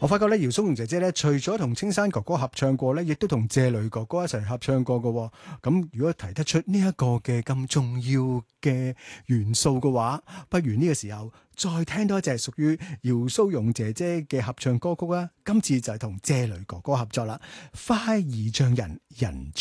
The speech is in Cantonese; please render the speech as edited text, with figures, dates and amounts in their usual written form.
我發覺咧，姚蘇蓉姐姐咧，除咗同青山哥哥合唱過咧，亦都同謝雷哥哥一齊合唱過嘅。咁如果提得出呢一個嘅咁重要嘅元素嘅話，不如呢個時候再聽多一隻屬於姚蘇蓉姐姐嘅合唱歌曲啦。今次就係同謝雷哥哥合作啦，《花兒匠人人》。